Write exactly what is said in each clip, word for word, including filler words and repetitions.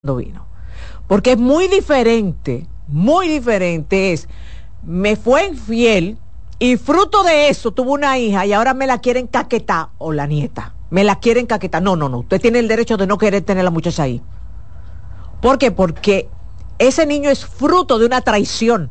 vino. Porque es muy diferente, muy diferente es, me fue infiel y fruto de eso tuvo una hija y ahora me la quieren caquetar, o la nieta, me la quieren caquetar. No, no, no, usted tiene el derecho de no querer tener a la muchacha ahí. ¿Por qué? Porque ese niño es fruto de una traición.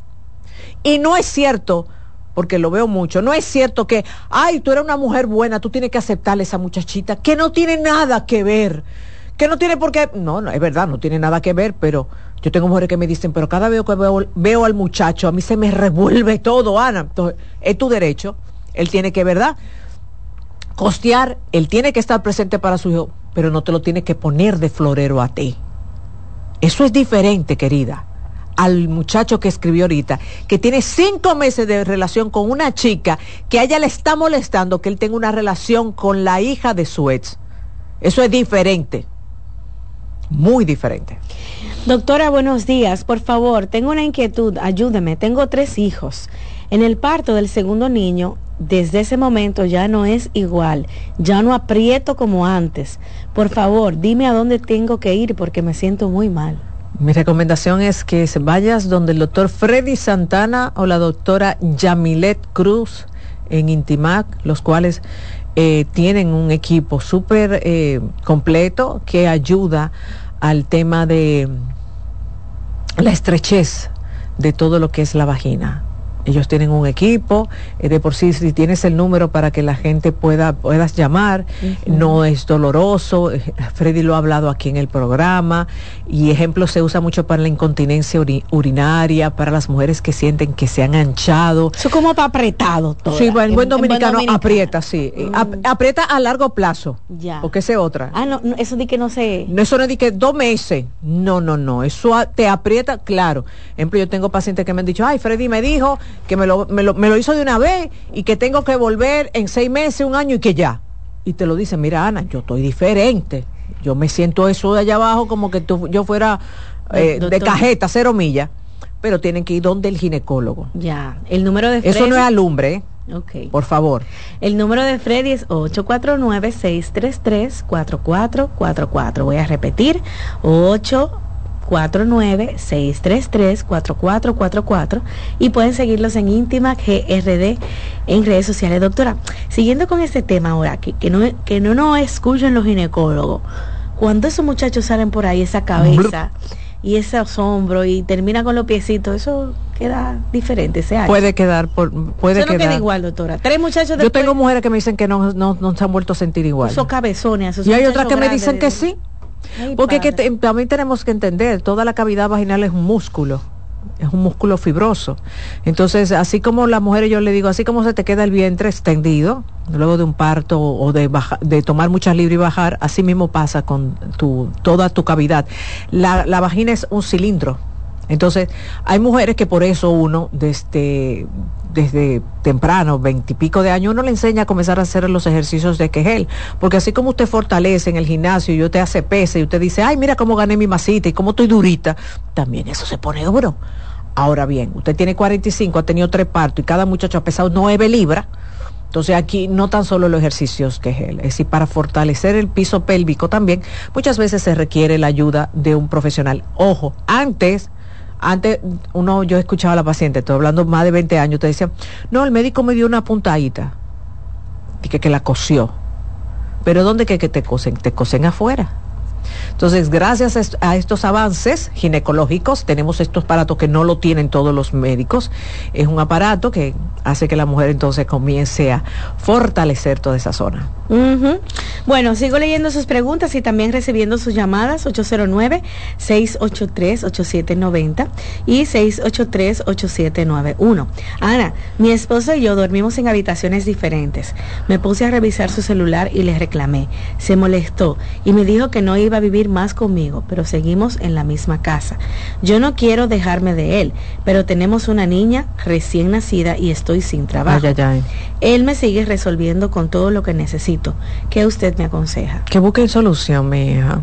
Y no es cierto, porque lo veo mucho, no es cierto que, ay, tú eres una mujer buena, tú tienes que aceptarle a esa muchachita, que no tiene nada que ver. Que no tiene por qué, no, no, es verdad, no tiene nada que ver, pero yo tengo mujeres que me dicen, pero cada vez que veo, veo al muchacho, a mí se me revuelve todo, Ana. Entonces, es tu derecho, él tiene que, ¿verdad?, costear, él tiene que estar presente para su hijo, pero no te lo tiene que poner de florero a ti. Eso es diferente, querida, al muchacho que escribió ahorita, que tiene cinco meses de relación con una chica, que a ella le está molestando que él tenga una relación con la hija de su ex. Eso es diferente. Muy diferente. Doctora, buenos días. Por favor, tengo una inquietud, ayúdeme. Tengo tres hijos. En el parto del segundo niño, desde ese momento ya no es igual. Ya no aprieto como antes. Por favor, dime a dónde tengo que ir porque me siento muy mal. Mi recomendación es que vayas donde el doctor Freddy Santana o la doctora Yamilet Cruz en Intimac, los cuales eh, tienen un equipo súper eh, completo que ayuda al tema de la estrechez de todo lo que es la vagina. Ellos tienen un equipo, eh, de por sí, si tienes el número para que la gente pueda puedas llamar, uh-huh. No es doloroso. Freddy lo ha hablado aquí en el programa, y ejemplo se usa mucho para la incontinencia uri, urinaria, para las mujeres que sienten que se han anchado. Eso como para apretado todo. Sí, bueno, en buen dominicano aprieta, sí. Mm. Ap, aprieta a largo plazo. Ya. Porque esa es otra. Ah, no, no, eso de que no se... No, eso no es de que dos meses. No, no, no. Eso a, te aprieta, claro. Ejemplo, yo tengo pacientes que me han dicho, ay, Freddy me dijo que me lo, me, lo, me lo hizo de una vez y que tengo que volver en seis meses, un año y que ya. Y te lo dicen, mira, Ana, yo estoy diferente. Yo me siento eso de allá abajo como que tú, yo fuera eh, de cajeta, cero millas. Pero tienen que ir donde el ginecólogo. Ya, el número de Freddy... Eso no es alumbre, ¿eh? Okay. Por favor. El número de Freddy es ocho cuatro nueve, seis tres tres, cuatro cuatro cuatro cuatro. Voy a repetir, ocho cuatro nueve, seis tres tres, cuatro cuatro cuatro cuatro, y pueden seguirlos en Intimac G R D en redes sociales. Doctora, siguiendo con este tema ahora, que, que, no, que no nos escuchen los ginecólogos, cuando esos muchachos salen por ahí, esa cabeza y esos hombros y termina con los piecitos, eso queda diferente, ese año. Puede quedar, por, puede eso no quedar. queda igual, doctora. Tres muchachos después, yo tengo mujeres que me dicen que no, no, no se han vuelto a sentir igual. Esos cabezones, esos y hay otras que me dicen que de... sí. Ay, porque que te, también tenemos que entender, toda la cavidad vaginal es un músculo, es un músculo fibroso. Entonces, así como las mujeres, yo le digo, así como se te queda el vientre extendido luego de un parto o de baja, de tomar muchas libras y bajar, así mismo pasa con tu, toda tu cavidad. La, la vagina es un cilindro. Entonces, hay mujeres que por eso uno, desde, desde temprano, veintipico de años, uno le enseña a comenzar a hacer los ejercicios de Kegel, porque así como usted fortalece en el gimnasio y usted hace pesa y usted dice, ay, mira cómo gané mi masita y cómo estoy durita, también eso se pone duro. Ahora bien, usted tiene cuarenta y cinco, ha tenido tres partos y cada muchacho ha pesado nueve libras, entonces aquí no tan solo los ejercicios Kegel, es decir, para fortalecer el piso pélvico también, muchas veces se requiere la ayuda de un profesional. Ojo, antes... Antes, uno, yo escuchaba a la paciente, estoy hablando más de veinte años, te decía, no, el médico me dio una puntadita, y que, que la cosió. Pero ¿dónde que, que te cosen? Te cosen afuera. Entonces, gracias a estos avances ginecológicos, tenemos estos aparatos que no lo tienen todos los médicos. Es un aparato que hace que la mujer entonces comience a fortalecer toda esa zona. Uh-huh. Bueno, sigo leyendo sus preguntas y también recibiendo sus llamadas, ocho cero nueve, seis ocho tres, ocho siete nueve cero y seis ocho tres, ocho siete nueve uno. Ana, mi esposo y yo dormimos en habitaciones diferentes. Me puse a revisar su celular y le reclamé. Se molestó y me dijo que no iba a vivir más conmigo, pero seguimos en la misma casa. Yo no quiero dejarme de él, pero tenemos una niña recién nacida y estoy sin trabajo. Ay, ay, ay. Él me sigue resolviendo con todo lo que necesito. ¿Qué usted me aconseja? Que busquen solución, mi hija.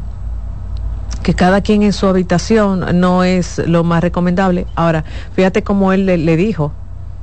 Que cada quien en su habitación no es lo más recomendable. Ahora, fíjate cómo él le, le dijo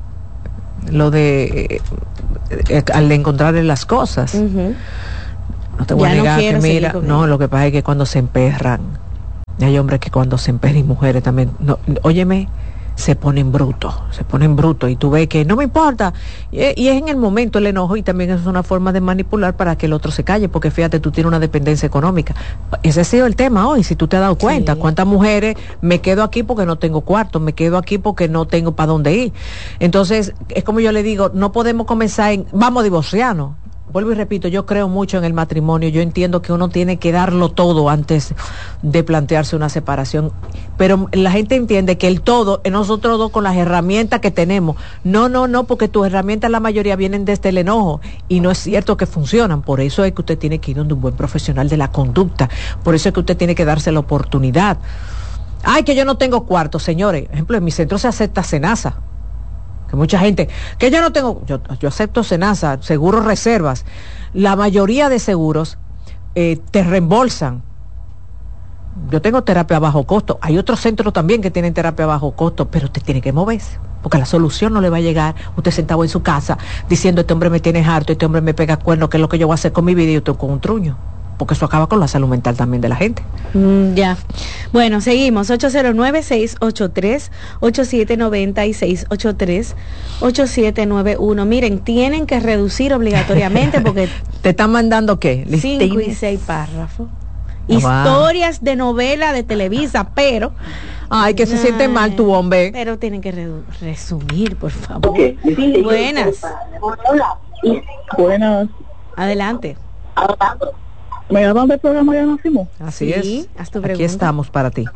lo de eh, eh, al encontrarle las cosas. Uh-huh. No te voy ya a negar no que mira, no, lo que pasa es que cuando se emperran Y hay hombres que cuando se empeñan, y mujeres también, no, óyeme, se ponen brutos, se ponen brutos y tú ves que no me importa y, y es en el momento el enojo y también es una forma de manipular para que el otro se calle, porque fíjate, tú tienes una dependencia económica. Ese ha sido el tema hoy, si tú te has dado cuenta, sí. Cuántas mujeres me quedo aquí porque no tengo cuarto, me quedo aquí porque no tengo para dónde ir. Entonces, es como yo le digo, no podemos comenzar en, vamos a divorciarnos. Vuelvo y repito, yo creo mucho en el matrimonio, yo entiendo que uno tiene que darlo todo antes de plantearse una separación, pero la gente entiende que el todo es nosotros dos con las herramientas que tenemos. No, no, no, porque tus herramientas la mayoría vienen desde el enojo y no es cierto que funcionan. Por eso es que usted tiene que ir donde un buen profesional de la conducta, por eso es que usted tiene que darse la oportunidad. Ay, que yo no tengo cuarto, señores, por ejemplo, en mi centro se acepta cenaza. Que mucha gente, que yo no tengo, yo, yo acepto Senasa, seguros reservas. La mayoría de seguros eh, te reembolsan. Yo tengo terapia a bajo costo. Hay otros centros también que tienen terapia a bajo costo, pero usted tiene que moverse, porque la solución no le va a llegar usted sentado en su casa diciendo, este hombre me tiene harto, este hombre me pega cuerno, ¿qué es lo que yo voy a hacer con mi vida? Y usted con un truño. Porque eso acaba con la salud mental también de la gente. Mm, ya. Bueno, seguimos. ocho cero nueve, seis ocho tres, ocho siete nueve cero y seis ocho tres, ocho siete nueve uno. Miren, tienen que reducir obligatoriamente porque... ¿Te están mandando qué? Cinco y seis párrafos. Wow. Historias de novela de Televisa, pero... Ay, que se ay, siente mal tu hombre. Pero tienen que re- resumir, por favor. Okay. Sí, buenas. Buenas. Adelante. ¿Me llaman del programa de Ana Simón? Así sí, es. Aquí estamos para ti.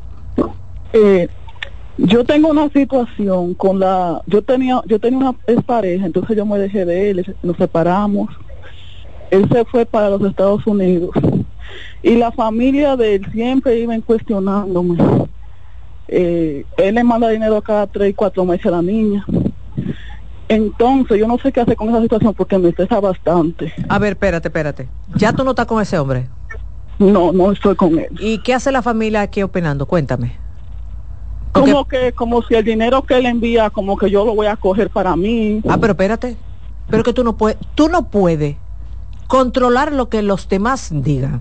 Eh, yo tengo una situación con la... Yo tenía yo tenía una expareja, entonces yo me dejé de él, nos separamos. Él se fue para los Estados Unidos. Y la familia de él siempre iban cuestionándome. Eh, él le manda dinero cada tres, cuatro meses a la niña. Entonces, yo no sé qué hacer con esa situación porque me estresa bastante. A ver, espérate, espérate. ¿Ya tú no estás con ese hombre? No, no estoy con él. ¿Y qué hace la familia aquí opinando? Cuéntame. Porque... Como que, como si el dinero que él envía, como que yo lo voy a coger para mí. Ah, pero espérate. Pero que tú no puedes, tú no puedes controlar lo que los demás digan.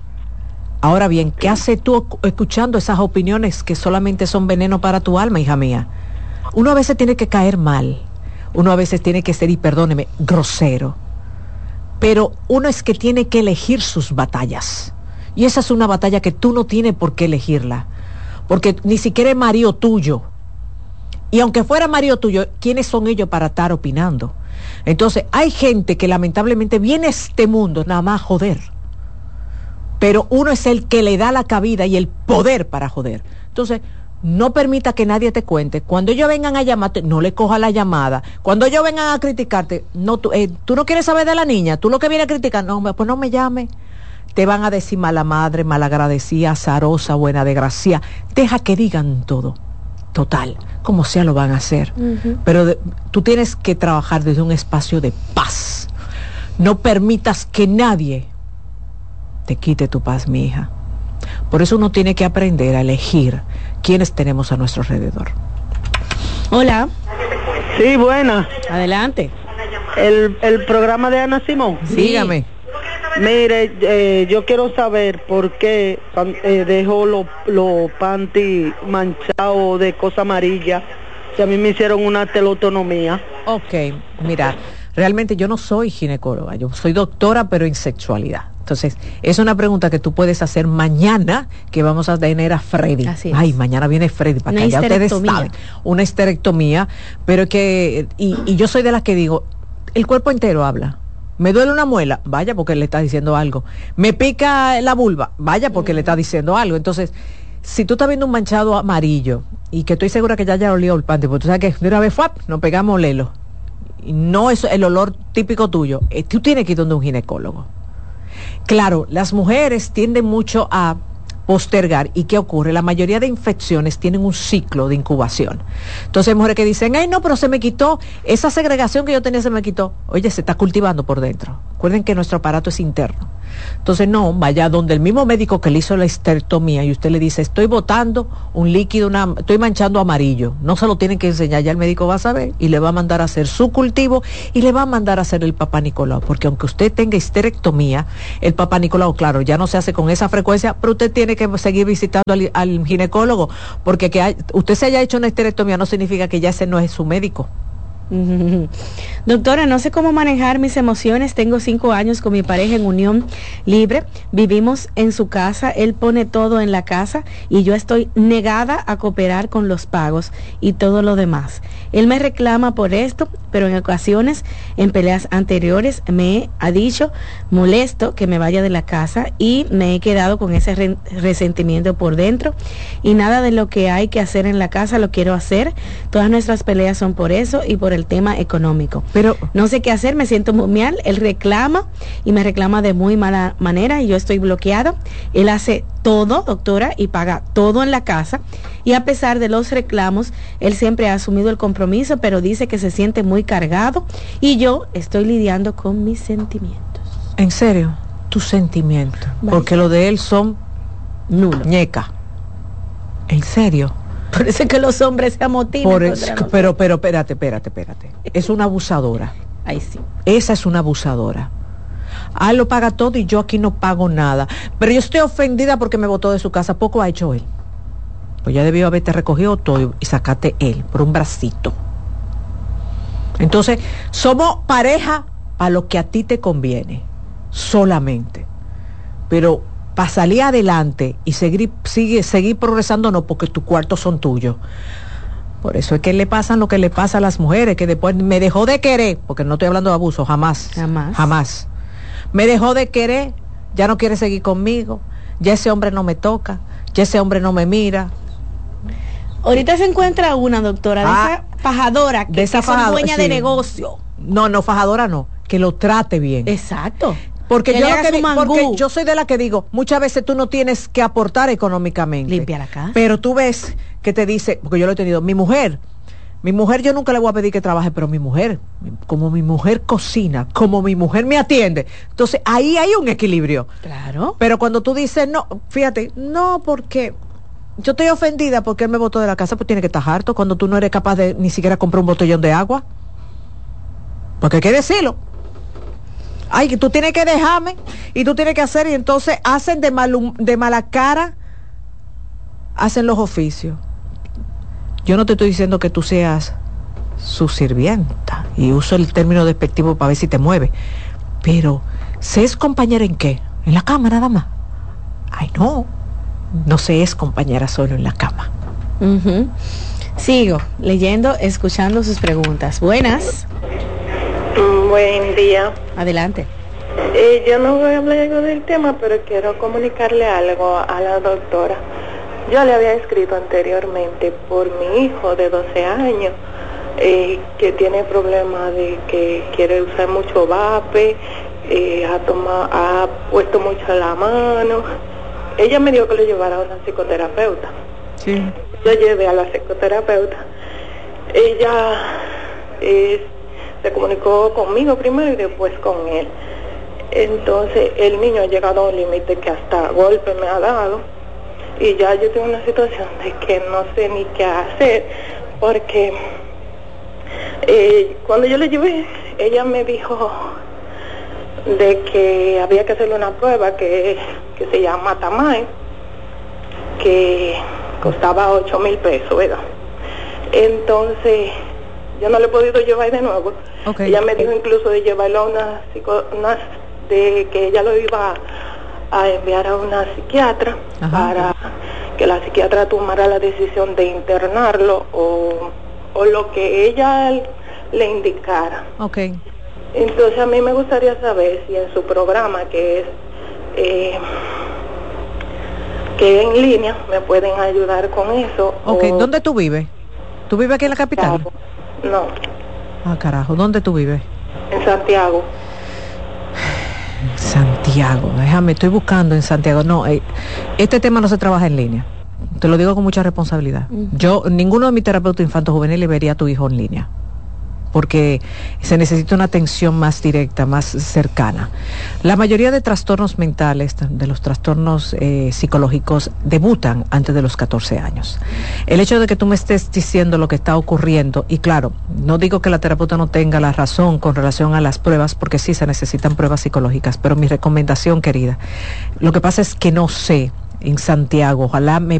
Ahora bien, ¿qué haces tú escuchando esas opiniones que solamente son veneno para tu alma, hija mía? Uno a veces tiene que caer mal. Uno a veces tiene que ser, y perdóneme, grosero. Pero uno es que tiene que elegir sus batallas. Y esa es una batalla que tú no tienes por qué elegirla. Porque ni siquiera es marido tuyo. Y aunque fuera marido tuyo, ¿quiénes son ellos para estar opinando? Entonces, hay gente que lamentablemente viene a este mundo nada más a joder. Pero uno es el que le da la cabida y el poder para joder. Entonces, no permita que nadie te cuente. Cuando ellos vengan a llamarte, no le coja la llamada. Cuando ellos vengan a criticarte, no, tú, eh, tú no quieres saber de la niña, tú lo que vienes a criticar, no, pues no me llame. Te van a decir mala madre, malagradecida, azarosa, buena desgracia. Deja que digan todo. Total, como sea lo van a hacer. Uh-huh. Pero de, tú tienes que trabajar desde un espacio de paz. No permitas que nadie te quite tu paz, mi hija. Por eso uno tiene que aprender a elegir quiénes tenemos a nuestro alrededor. Hola. Sí, buena. Adelante. El, el programa de Ana Simón. Sí. Dígame. Mire, eh, yo quiero saber por qué eh, dejó los lo panty manchados de cosa amarilla. Si a mí me hicieron una telotonomía. Ok, mira, realmente yo no soy ginecóloga, yo soy doctora, pero en sexualidad. Entonces, es una pregunta que tú puedes hacer mañana, que vamos a tener a Freddy. Así es. Ay, mañana viene Freddy, para que ya ustedes saben. Una histerectomía, pero que, y, y yo soy de las que digo, el cuerpo entero habla. Me duele una muela, vaya porque le está diciendo algo. Me pica la vulva, vaya porque mm. le está diciendo algo. Entonces, si tú estás viendo un manchado amarillo, y que estoy segura que ya ya olió el panty, porque tú sabes que de una vez ¡fuap! Nos pegamos lelo. Y no es el olor típico tuyo. Eh, tú tienes que ir donde un ginecólogo. Claro, las mujeres tienden mucho a postergar. ¿Y qué ocurre? La mayoría de infecciones tienen un ciclo de incubación. Entonces hay mujeres que dicen, ay no, pero se me quitó, esa segregación que yo tenía se me quitó. Oye, se está cultivando por dentro. Recuerden que nuestro aparato es interno. Entonces, no, vaya donde el mismo médico que le hizo la histerectomía y usted le dice, estoy botando un líquido, una, estoy manchando amarillo. No se lo tienen que enseñar, ya el médico va a saber y le va a mandar a hacer su cultivo y le va a mandar a hacer el Papá Nicolau, porque aunque usted tenga histerectomía, el Papá Nicolau, claro, ya no se hace con esa frecuencia, pero usted tiene que seguir visitando al, al ginecólogo, porque que hay, usted se haya hecho una histerectomía no significa que ya ese no es su médico. Doctora, no sé cómo manejar mis emociones. Tengo cinco años con mi pareja en unión libre. Vivimos en su casa. Él pone todo en la casa y yo estoy negada a cooperar con los pagos y todo lo demás. Él me reclama por esto, pero en ocasiones, en peleas anteriores, me ha dicho molesto que me vaya de la casa y me he quedado con ese re- resentimiento por dentro y nada de lo que hay que hacer en la casa lo quiero hacer. Todas nuestras peleas son por eso y por el tema económico. Pero no sé qué hacer, me siento muy mal. Él reclama y me reclama de muy mala manera y yo estoy bloqueada. Él hace todo, doctora, y paga todo en la casa y a pesar de los reclamos, él siempre ha asumido el compromiso, pero dice que se siente muy cargado y yo estoy lidiando con mis sentimientos. ¿En serio? Tus sentimientos. Vaya. Porque lo de él son nulos. Ñeca. ¿En serio? Por eso es que los hombres se amotinan. Por es, pero, pero, espérate, espérate, espérate. Es una abusadora. Ahí sí. Esa es una abusadora. Ah, lo paga todo y yo aquí no pago nada. Pero yo estoy ofendida porque me botó de su casa. Poco ha hecho él. Pues ya debió haberte recogido todo y sacaste él por un bracito. Entonces, somos pareja a lo que a ti te conviene. Solamente. Pero para salir adelante y seguir, sigue, seguir progresando, no, porque tus cuartos son tuyos. Por eso es que le pasan lo que le pasa a las mujeres, que después me dejó de querer, porque no estoy hablando de abuso, jamás. Jamás. Jamás. Me dejó de querer, ya no quiere seguir conmigo, ya ese hombre no me toca, ya ese hombre no me mira. Ahorita se encuentra una, doctora, de ah, esa fajadora, que, de esa que son fajadora, dueña sí. de negocio. No, no, fajadora no, que lo trate bien. Exacto. Porque yo, lo que di, porque yo soy de la que digo, muchas veces tú no tienes que aportar económicamente. Limpia la casa. Pero tú ves que te dice, porque yo lo he tenido, mi mujer, mi mujer yo nunca le voy a pedir que trabaje, pero mi mujer, como mi mujer cocina, como mi mujer me atiende, entonces ahí hay un equilibrio. Claro. Pero cuando tú dices, no, fíjate, no, porque yo estoy ofendida porque él me botó de la casa, pues tiene que estar harto cuando tú no eres capaz de ni siquiera comprar un botellón de agua. Porque hay que decirlo. Ay, que tú tienes que dejarme y tú tienes que hacer, y entonces hacen de, mal, de mala cara, hacen los oficios. Yo no te estoy diciendo que tú seas su sirvienta, y uso el término despectivo para ver si te mueve, pero ¿se es compañera en qué? ¿En la cama nada más? Ay, no, no se es compañera solo en la cama. Uh-huh. Sigo leyendo, escuchando sus preguntas. Buenas. Buen día. Adelante. Eh, yo no voy a hablar algo del tema, pero quiero comunicarle algo a la doctora. Yo le había escrito anteriormente por mi hijo de doce años, eh, que tiene problemas de que quiere usar mucho vape, eh, ha, tomado, ha puesto mucho la mano. Ella me dijo que lo llevara a una psicoterapeuta. Sí. Yo llevé a la psicoterapeuta. Ella es... se comunicó conmigo primero y después con él. Entonces el niño ha llegado a un límite que hasta golpe me ha dado y ya yo tengo una situación de que no sé ni qué hacer, porque eh, cuando yo le llevé, ella me dijo de que había que hacerle una prueba que, que se llama Tamay, que costaba ocho mil pesos, ¿verdad? Entonces yo no le he podido llevar de nuevo. Okay. Ella me dijo incluso de llevarlo a una, psico, una de que ella lo iba a, a enviar a una psiquiatra. Ajá. Para que la psiquiatra tomara la decisión de internarlo o, o lo que ella le indicara. Okay. Entonces a mí me gustaría saber si en su programa, que es eh, que en línea, me pueden ayudar con eso. Okay. O... ¿Dónde tú vives? ¿Tú vives aquí en la capital? No. Ah, carajo, ¿dónde tú vives? En Santiago. Santiago, déjame, estoy buscando en Santiago. No, eh, este tema no se trabaja en línea. Te lo digo con mucha responsabilidad. Uh-huh. Yo, ninguno de mis terapeutas infantos juveniles vería a tu hijo en línea. porque se necesita una atención más directa, más cercana. La mayoría de trastornos mentales, de los trastornos eh, psicológicos, debutan antes de los catorce años. El hecho de que tú me estés diciendo lo que está ocurriendo, y claro, no digo que la terapeuta no tenga la razón con relación a las pruebas, porque sí se necesitan pruebas psicológicas, pero mi recomendación, querida, lo que pasa es que no sé en Santiago, ojalá me